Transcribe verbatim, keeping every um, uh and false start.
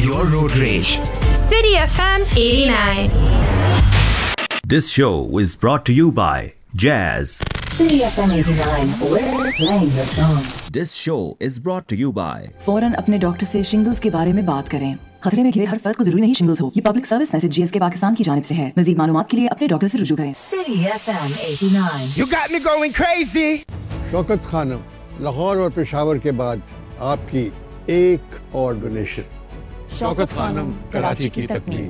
your road rage. City F M eighty-nine. This show is brought to you by Jazz. City F M eighty-nine, we're playing your song. This show is brought to you by फौरन अपने doctor से shingles के बारे में बात करें। खतरे में घिरे हर फर्द को जरूरी नहीं शिंगल्स हो। ये public service message GSK Pakistan की जानिब से है। मजीद मालूमात के लिए अपने डॉक्टर से रुजू करें। City F M eighty-nine. You got me going crazy. Shaukat Khanam, Lahore और पेशावर के बाद आपकी एक और डोनेशन। शौकत खानम, कराची की तकमील।